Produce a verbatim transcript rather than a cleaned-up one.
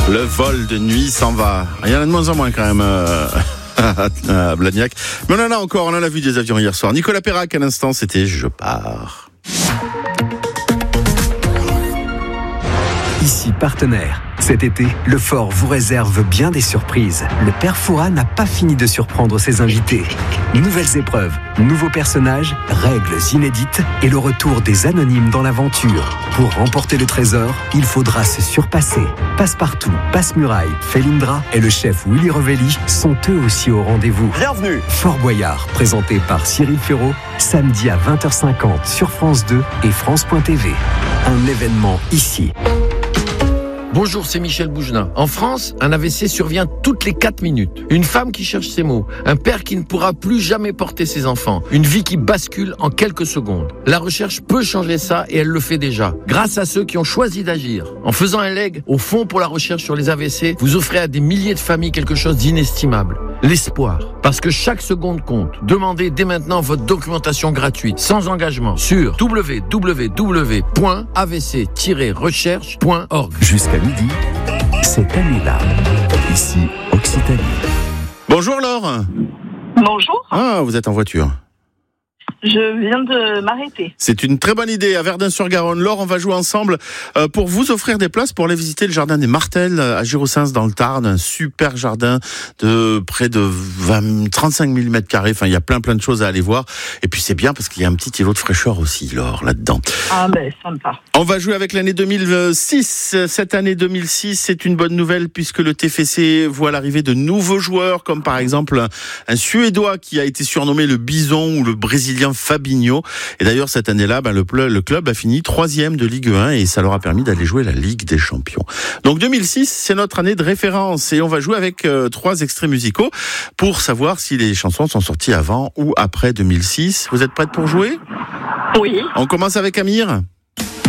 Le vol de nuit s'en va. Il y en a de moins en moins quand même euh, à Blagnac. Mais on en a encore, on en a vu des avions hier soir. Nicolas Perrac, à l'instant, c'était Je pars. Ici Partenaire. Cet été, le Fort vous réserve bien des surprises. Le Père Fouras n'a pas fini de surprendre ses invités. Nouvelles épreuves, nouveaux personnages, règles inédites et le retour des anonymes dans l'aventure. Pour remporter le trésor, il faudra se surpasser. Passepartout, Passe-Muraille, Felindra et le chef Willy Revelli sont eux aussi au rendez-vous. Bienvenue. Fort Boyard, présenté par Cyril Ferraud, samedi à vingt heures cinquante sur France deux et France point T V. Un événement ici. Bonjour, c'est Michel Bougenat. En France, un A V C survient toutes les quatre minutes. Une femme qui cherche ses mots. Un père qui ne pourra plus jamais porter ses enfants. Une vie qui bascule en quelques secondes. La recherche peut changer ça et elle le fait déjà. Grâce à ceux qui ont choisi d'agir. En faisant un leg au Fonds pour la recherche sur les A V C, vous offrez à des milliers de familles quelque chose d'inestimable. L'espoir. Parce que chaque seconde compte. Demandez dès maintenant votre documentation gratuite, sans engagement, sur w w w point a v c tiret recherche point org. Jusqu'à midi, c'est Année-là. Ici, Occitanie. Bonjour Laure. Bonjour. Ah, vous êtes en voiture. Je viens de m'arrêter. C'est une très bonne idée. À Verdun-sur-Garonne, Laure, on va jouer ensemble euh, pour vous offrir des places pour aller visiter le jardin des Martels à Giroussens dans le Tarn. Un super jardin de près de vingt, trente-cinq mille mètres carrés. Enfin, il y a plein plein de choses à aller voir. Et puis c'est bien parce qu'il y a un petit îlot de fraîcheur aussi, Laure, là-dedans. Ah ben, sympa. On va jouer avec l'année deux mille six. Cette année deux mille six, c'est une bonne nouvelle puisque le T F C voit l'arrivée de nouveaux joueurs, comme par exemple un, un Suédois qui a été surnommé le Bison ou le Brésilien Fabinho. Et d'ailleurs, cette année-là, ben, le, le club a fini troisième de Ligue un et ça leur a permis d'aller jouer la Ligue des Champions. Donc deux mille six, c'est notre année de référence et on va jouer avec euh, trois extraits musicaux pour savoir si les chansons sont sorties avant ou après deux mille six. Vous êtes prête pour jouer ? Oui. On commence avec Amir ?